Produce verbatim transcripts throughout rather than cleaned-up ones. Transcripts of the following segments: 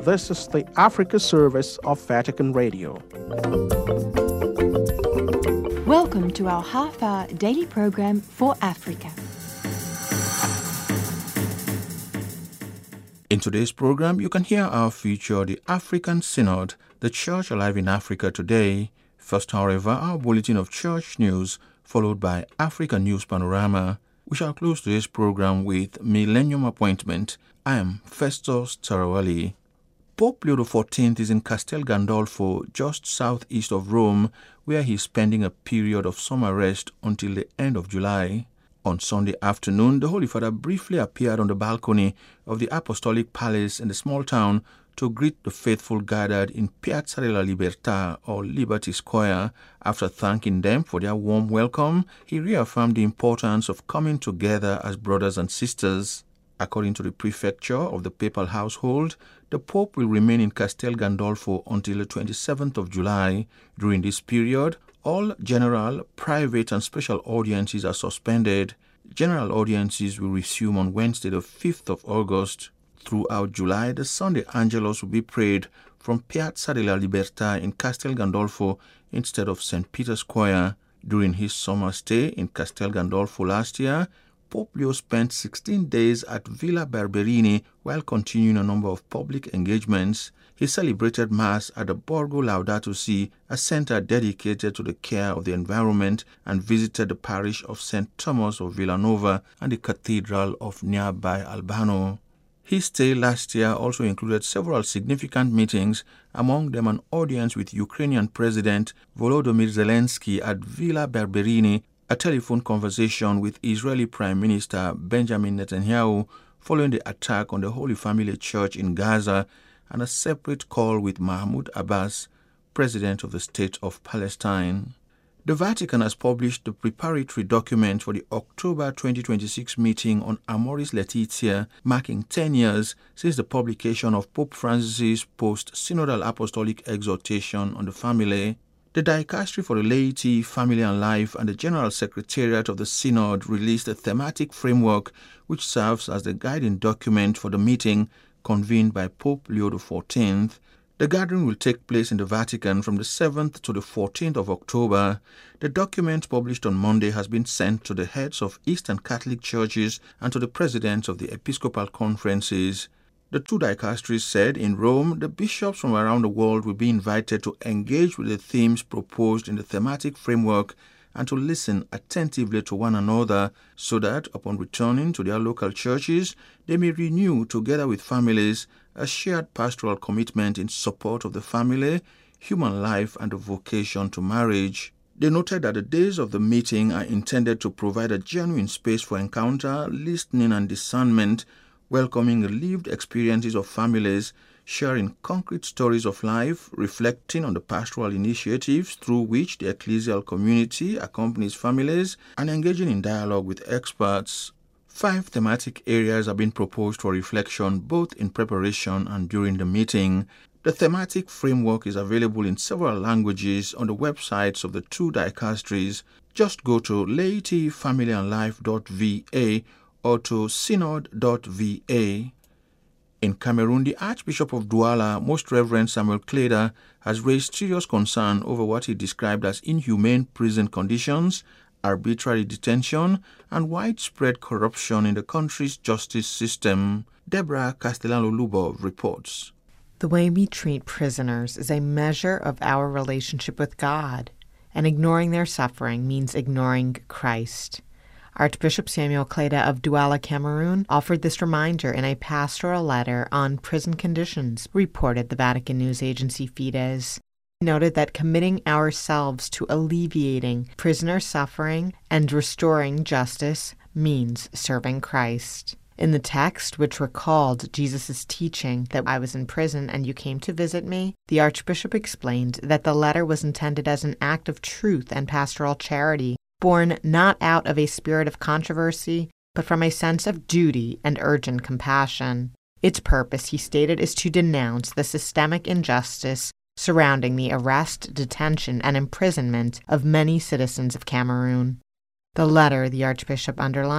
This is the Africa service of Vatican Radio. Welcome to our half-hour daily program for Africa. In today's program, you can hear our feature, The African Synod, the Church Alive in Africa Today. First, however, our bulletin of church news, followed by Africa News Panorama. We shall close today's program with Millennium Appointment. I am Festus Tarawali. Pope Leo the fourteenth is in Castel Gandolfo, just southeast of Rome, where he is spending a period of summer rest until the end of July. On Sunday afternoon, the Holy Father briefly appeared on the balcony of the Apostolic Palace in the small town to greet the faithful gathered in Piazza della Libertà, or Liberty Square. After thanking them for their warm welcome, he reaffirmed the importance of coming together as brothers and sisters. According to the prefecture of the papal household, the Pope will remain in Castel Gandolfo until the twenty-seventh of July. During this period, all general, private, and special audiences are suspended. General audiences will resume on Wednesday, the fifth of August. Throughout July, the Sunday Angelus will be prayed from Piazza della Libertà in Castel Gandolfo instead of Saint Peter's Square. During his summer stay in Castel Gandolfo last year, Pope Leo spent sixteen days at Villa Barberini while continuing a number of public engagements. He celebrated Mass at the Borgo Laudato Si, a center dedicated to the care of the environment, and visited the parish of Saint Thomas of Villanova and the Cathedral of nearby Albano. His stay last year also included several significant meetings, among them an audience with Ukrainian President Volodymyr Zelensky at Villa Barberini, a telephone conversation with Israeli Prime Minister Benjamin Netanyahu following the attack on the Holy Family Church in Gaza, and a separate call with Mahmoud Abbas, President of the State of Palestine. The Vatican has published the preparatory document for the October twenty twenty-six meeting on Amoris Laetitia, marking ten years since the publication of Pope Francis's post-synodal apostolic exhortation on the family. The Dicastery for the Laity, Family and Life, and the General Secretariat of the Synod released a thematic framework which serves as the guiding document for the meeting convened by Pope Leo the fourteenth. The gathering will take place in the Vatican from the seventh to the fourteenth of October. The document published on Monday has been sent to the heads of Eastern Catholic churches and to the presidents of the episcopal conferences. The two dicasteries said in Rome the bishops from around the world will be invited to engage with the themes proposed in the thematic framework and to listen attentively to one another so that, upon returning to their local churches, they may renew, together with families, a shared pastoral commitment in support of the family, human life, and the vocation to marriage. They noted that the days of the meeting are intended to provide a genuine space for encounter, listening, and discernment, welcoming the lived experiences of families, sharing concrete stories of life, reflecting on the pastoral initiatives through which the ecclesial community accompanies families, and engaging in dialogue with experts. Five thematic areas have been proposed for reflection both in preparation and during the meeting. The thematic framework is available in several languages on the websites of the two dicasteries. Just go to laity family and life dot v a or to synod dot v a. In Cameroon, the Archbishop of Douala, Most Reverend Samuel Kleda, has raised serious concern over what he described as inhumane prison conditions, arbitrary detention, and widespread corruption in the country's justice system. Deborah Castellano-Lubov reports. The way we treat prisoners is a measure of our relationship with God, and ignoring their suffering means ignoring Christ. Archbishop Samuel Kleda of Douala, Cameroon, offered this reminder in a pastoral letter on prison conditions, reported the Vatican news agency Fides. He noted that committing ourselves to alleviating prisoner suffering and restoring justice means serving Christ. In the text, which recalled Jesus' teaching that I was in prison and you came to visit me, the Archbishop explained that the letter was intended as an act of truth and pastoral charity, born not out of a spirit of controversy, but from a sense of duty and urgent compassion. Its purpose, he stated, is to denounce the systemic injustice surrounding the arrest, detention, and imprisonment of many citizens of Cameroon. The letter, the Archbishop underlined,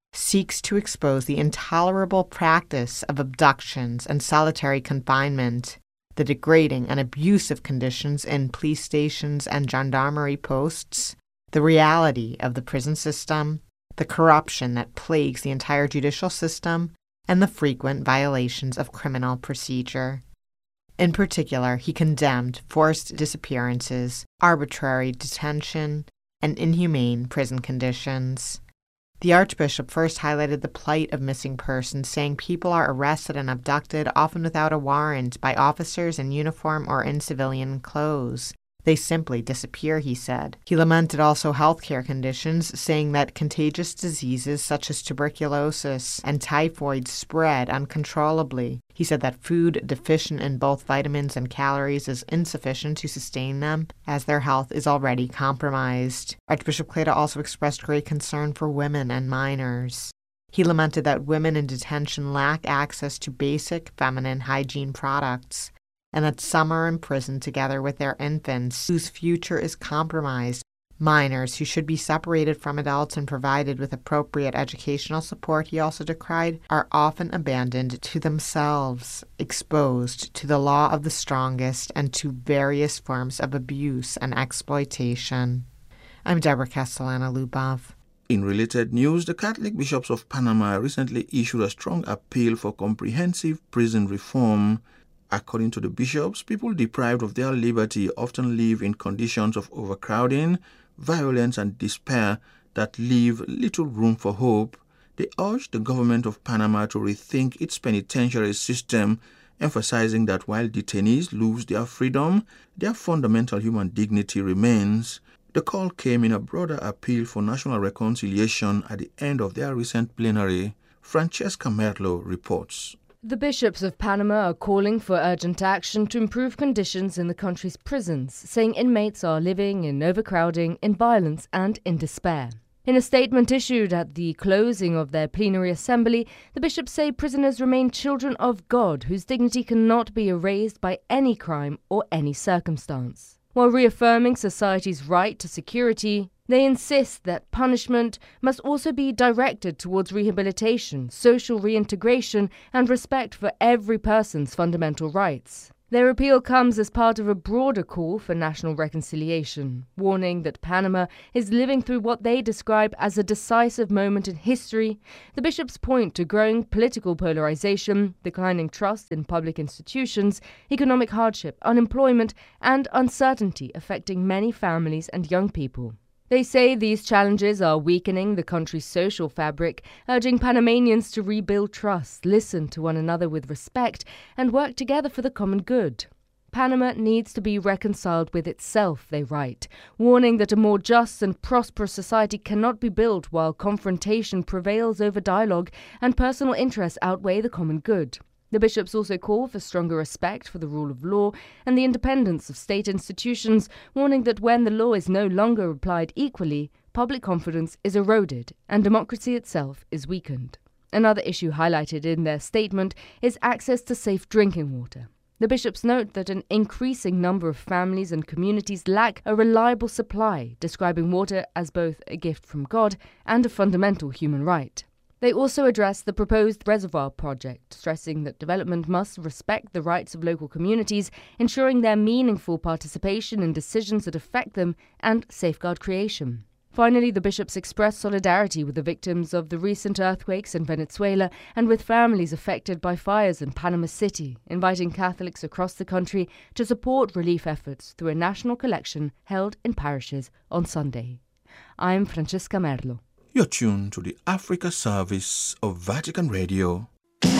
seeks to expose the intolerable practice of abductions and solitary confinement, the degrading and abusive conditions in police stations and gendarmerie posts, the reality of the prison system, the corruption that plagues the entire judicial system, and the frequent violations of criminal procedure. In particular, he condemned forced disappearances, arbitrary detention, and inhumane prison conditions. The Archbishop first highlighted the plight of missing persons, saying people are arrested and abducted, often without a warrant, by officers in uniform or in civilian clothes. They simply disappear, he said. He lamented also healthcare conditions, saying that contagious diseases such as tuberculosis and typhoid spread uncontrollably. He said that food deficient in both vitamins and calories is insufficient to sustain them, as their health is already compromised. Archbishop Kleda also expressed great concern for women and minors. He lamented that women in detention lack access to basic feminine hygiene products, and that some are imprisoned together with their infants, whose future is compromised. Minors who should be separated from adults and provided with appropriate educational support, he also decried, are often abandoned to themselves, exposed to the law of the strongest and to various forms of abuse and exploitation. I'm Deborah Castellana-Lubov. In related news, the Catholic bishops of Panama recently issued a strong appeal for comprehensive prison reform. According to the bishops, people deprived of their liberty often live in conditions of overcrowding, violence, and despair that leave little room for hope. They urged the government of Panama to rethink its penitentiary system, emphasizing that while detainees lose their freedom, their fundamental human dignity remains. The call came in a broader appeal for national reconciliation at the end of their recent plenary. Francesca Merlo reports. The bishops of Panama are calling for urgent action to improve conditions in the country's prisons, saying inmates are living in overcrowding, in violence and in despair. In a statement issued at the closing of their plenary assembly, the bishops say prisoners remain children of God whose dignity cannot be erased by any crime or any circumstance. While reaffirming society's right to security, they insist that punishment must also be directed towards rehabilitation, social reintegration, and respect for every person's fundamental rights. Their appeal comes as part of a broader call for national reconciliation, warning that Panama is living through what they describe as a decisive moment in history. The bishops point to growing political polarization, declining trust in public institutions, economic hardship, unemployment, and uncertainty affecting many families and young people. They say these challenges are weakening the country's social fabric, urging Panamanians to rebuild trust, listen to one another with respect, and work together for the common good. Panama needs to be reconciled with itself, they write, warning that a more just and prosperous society cannot be built while confrontation prevails over dialogue and personal interests outweigh the common good. The bishops also call for stronger respect for the rule of law and the independence of state institutions, warning that when the law is no longer applied equally, public confidence is eroded and democracy itself is weakened. Another issue highlighted in their statement is access to safe drinking water. The bishops note that an increasing number of families and communities lack a reliable supply, describing water as both a gift from God and a fundamental human right. They also address the proposed reservoir project, stressing that development must respect the rights of local communities, ensuring their meaningful participation in decisions that affect them, and safeguard creation. Finally, the bishops express solidarity with the victims of the recent earthquakes in Venezuela and with families affected by fires in Panama City, inviting Catholics across the country to support relief efforts through a national collection held in parishes on Sunday. I'm Francesca Merlo. You're tuned to the Africa service of Vatican Radio.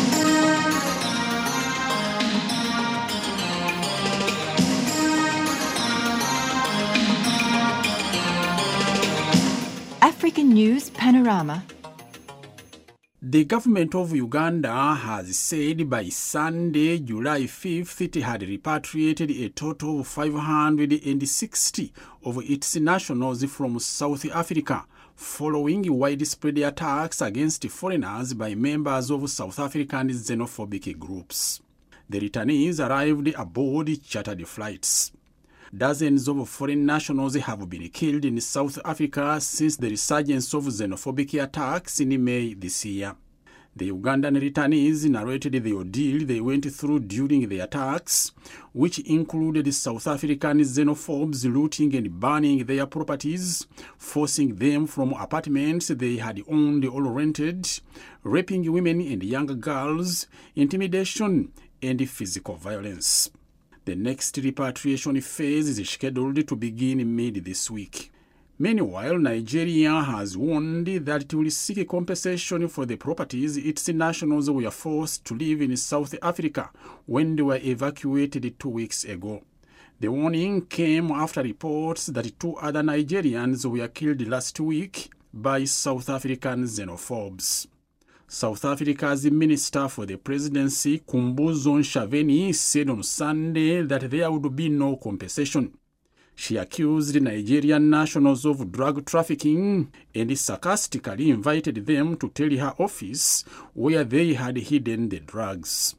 African News Panorama. The government of Uganda has said by Sunday, July fifth, it had repatriated a total of five hundred sixty of its nationals from South Africa, following widespread attacks against foreigners by members of South African xenophobic groups. The returnees arrived aboard chartered flights. dozens of foreign nationals have been killed in South Africa since the resurgence of xenophobic attacks in May this year. The Ugandan returnees narrated the ordeal they went through during the attacks, which included South African xenophobes looting and burning their properties, forcing them from apartments they had owned or rented, raping women and young girls, intimidation, and physical violence. The next repatriation phase is scheduled to begin mid this week. Meanwhile, Nigeria has warned that it will seek compensation for the properties its nationals were forced to live in South Africa when they were evacuated two weeks ago. The warning came after reports that two other Nigerians were killed last week by South African xenophobes. South Africa's Minister for the Presidency, Khumbudzo Ntshavheni, said on Sunday that there would be no compensation. She accused Nigerian nationals of drug trafficking and sarcastically invited them to tell her office where they had hidden the drugs.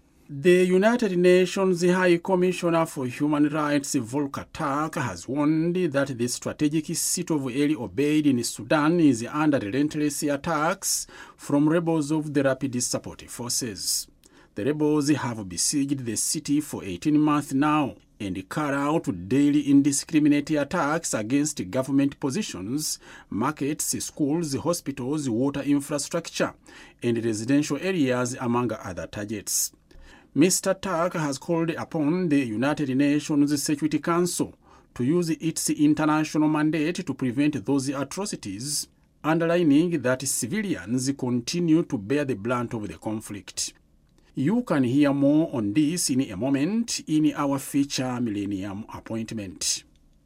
The United Nations High Commissioner for Human Rights, Volker Turk, has warned that the strategic city of El Obeid in Sudan is under relentless attacks from rebels of the Rapid Support Forces. The rebels have besieged the city for eighteen months now and carry out daily indiscriminate attacks against government positions, markets, schools, hospitals, water infrastructure, and residential areas, among other targets. Mister Turk has called upon the United Nations Security Council to use its international mandate to prevent those atrocities, underlining that civilians continue to bear the brunt of the conflict. You can hear more on this in a moment in our feature Millennium Appointment.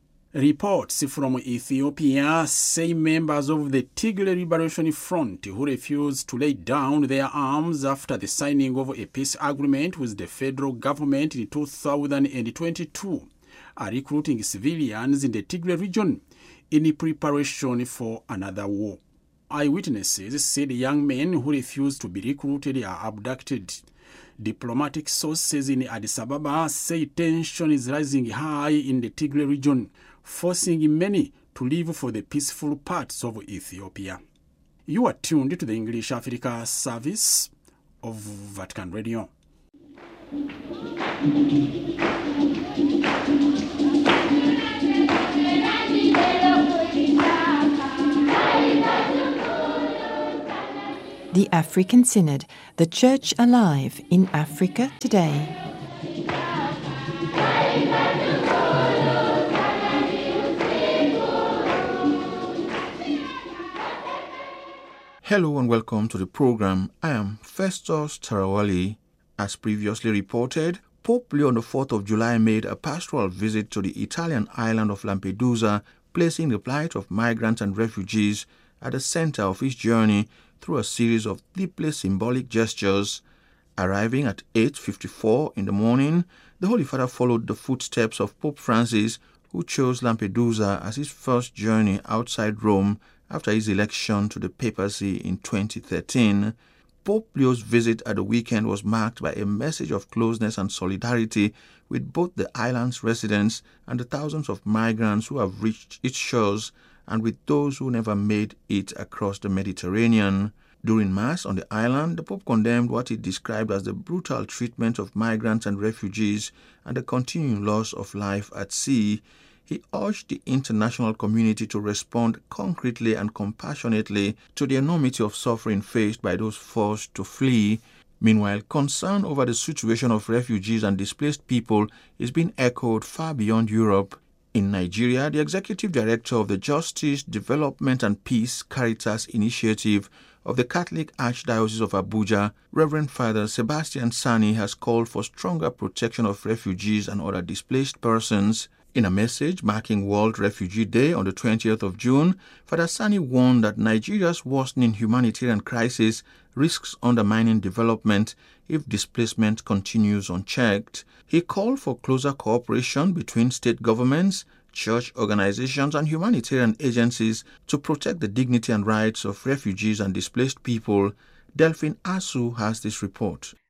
Reports from Ethiopia say members of the Tigray Liberation Front who refused to lay down their arms after the signing of a peace agreement with the federal government in two thousand twenty-two are recruiting civilians in the Tigray region in preparation for another war. Eyewitnesses said young men who refused to be recruited are abducted. Diplomatic sources in Addis Ababa say tension is rising high in the Tigray region, forcing many to leave for the peaceful parts of Ethiopia. You are tuned to the English Africa service of Vatican Radio. The African Synod, the Church alive in Africa today. Hello and welcome to the program. I am Festus Tarawali. As previously reported, Pope Leo the fourth of July made a pastoral visit to the Italian island of Lampedusa, placing the plight of migrants and refugees at the center of his journey through a series of deeply symbolic gestures. Arriving at eight fifty-four in the morning, the Holy Father followed the footsteps of Pope Francis, who chose Lampedusa as his first journey outside Rome after his election to the papacy in twenty thirteen. Pope Leo's visit at the weekend was marked by a message of closeness and solidarity with both the island's residents and the thousands of migrants who have reached its shores, and with those who never made it across the Mediterranean. During Mass on the island, the Pope condemned what he described as the brutal treatment of migrants and refugees and the continuing loss of life at sea. He urged the international community to respond concretely and compassionately to the enormity of suffering faced by those forced to flee. Meanwhile, concern over the situation of refugees and displaced people is being echoed far beyond Europe. In Nigeria, the executive director of the Justice, Development and Peace Caritas Initiative of the Catholic Archdiocese of Abuja, Reverend Father Sebastian Sani, has called for stronger protection of refugees and other displaced persons. In a message marking World Refugee Day on the twentieth of June, Father Sani warned that Nigeria's worsening humanitarian crisis risks undermining development if displacement continues unchecked. He called for closer cooperation between state governments, church organizations, and humanitarian agencies to protect the dignity and rights of refugees and displaced people. Delphine Asu has this report.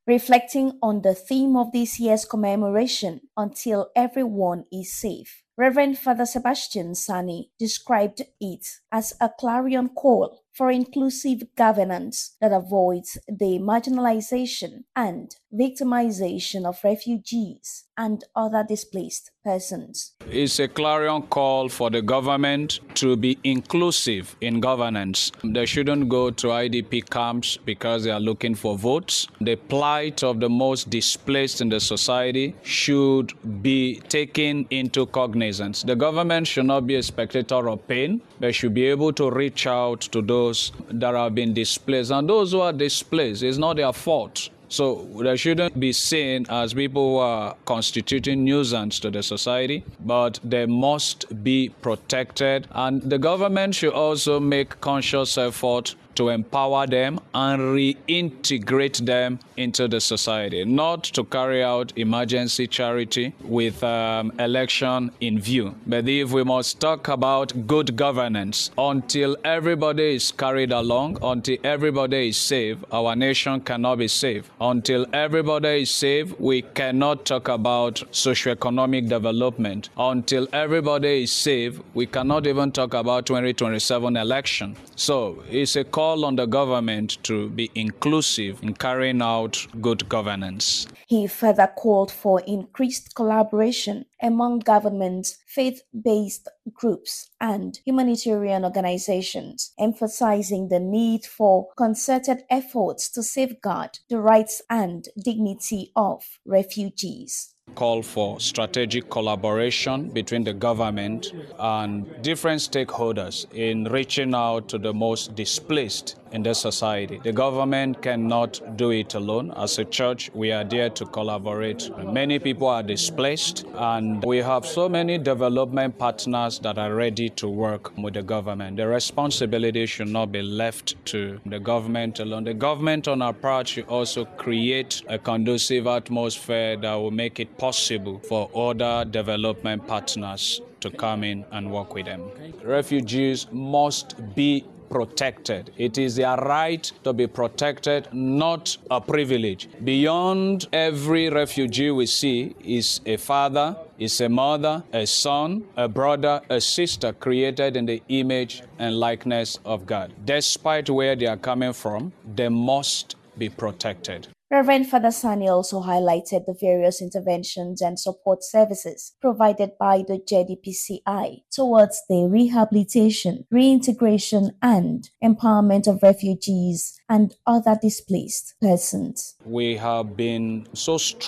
Reflecting on the theme of this year's commemoration, Until Everyone is Safe, Reverend Father Sebastian Sani described it as a clarion call for inclusive governance that avoids the marginalization and victimization of refugees and other displaced persons. It's a clarion call for the government to be inclusive in governance. They shouldn't go to I D P camps because they are looking for votes. The plight of the most displaced in the society should be taken into cognizance. The government should not be a spectator of pain. They should be able to reach out to those that have been displaced. And those who are displaced, it's not their fault. So they shouldn't be seen as people who are constituting nuisance to the society, but they must be protected. And the government should also make conscious effort to empower them and reintegrate them into the society, not to carry out emergency charity with um, election in view. But if we must talk about good governance, until everybody is carried along, until everybody is safe, our nation cannot be safe. Until everybody is safe, we cannot talk about socioeconomic development. Until everybody is safe, we cannot even talk about twenty twenty-seven election. So it's a call on the government to be inclusive in carrying out good governance. He further called for increased collaboration among governments, faith-based groups, and humanitarian organizations, emphasizing the need for concerted efforts to safeguard the rights and dignity of refugees. Call for strategic collaboration between the government and different stakeholders in reaching out to the most displaced in the society. The government cannot do it alone. As a church, we are there to collaborate. Many people are displaced, and we have so many development partners that are ready to work with the government. The responsibility should not be left to the government alone. The government, on our part, should also create a conducive atmosphere that will make it possible for other development partners to come in and work with them. Refugees must be protected. It is their right to be protected, not a privilege. Beyond every refugee we see is a father, is a mother, a son, a brother, a sister created in the image and likeness of God. Despite where they are coming from, they must be protected. Reverend Father Sani also highlighted the various interventions and support services provided by the J D P C I towards the rehabilitation, reintegration, and empowerment of refugees and other displaced persons. We have been so strong